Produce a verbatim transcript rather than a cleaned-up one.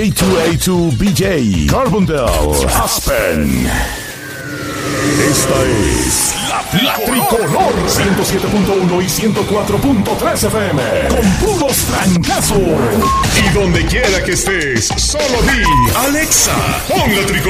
A dos A dos B J, Carbondale, Aspen. Esta es la, la Tricolor ciento siete punto uno y ciento cuatro punto tres F M. Con puros trancazos. Y donde quiera que estés, solo di Alexa, pon la Tricolor.